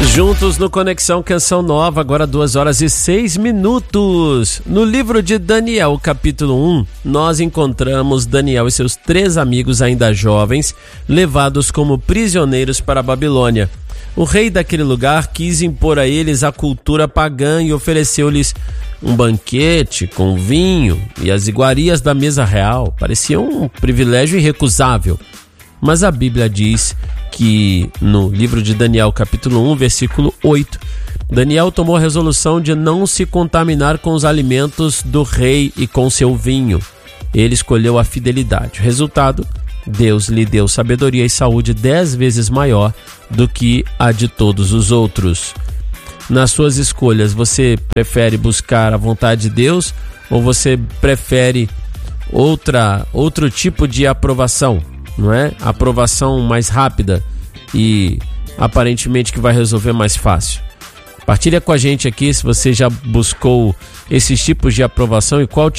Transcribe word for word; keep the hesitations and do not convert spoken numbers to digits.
Juntos no Conexão Canção Nova, agora duas horas e seis minutos. No livro de Daniel, capítulo um, nós encontramos Daniel e seus três amigos ainda jovens, levados como prisioneiros para a Babilônia. O rei daquele lugar quis impor a eles a cultura pagã e ofereceu-lhes um banquete com vinho e as iguarias da mesa real. Parecia um privilégio irrecusável. Mas a Bíblia diz que no livro de Daniel, capítulo um, versículo oito, Daniel tomou a resolução de não se contaminar com os alimentos do rei e com seu vinho. Ele escolheu a fidelidade. O resultado, Deus lhe deu sabedoria e saúde dez vezes maior do que a de todos os outros. Nas suas escolhas, você prefere buscar a vontade de Deus ou você prefere outra, outro tipo de aprovação? Não é? Aprovação mais rápida e aparentemente que vai resolver mais fácil. Partilha com a gente aqui se você já buscou esses tipos de aprovação e qual